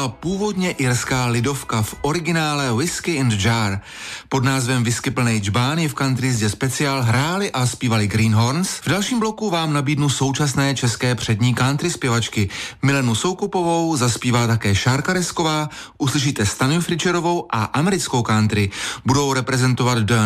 byla původně irská lidovka, v originále Whiskey in the Jar. Pod názvem Whisky plnej džbán v country zdě speciál hráli a zpívali Greenhorns. V dalším bloku vám nabídnu současné české přední country zpěvačky. Milenu Soukupovou zaspívá také Šárka Resková, uslyšíte Staniu Fričerovou a americkou country. Budou reprezentovat The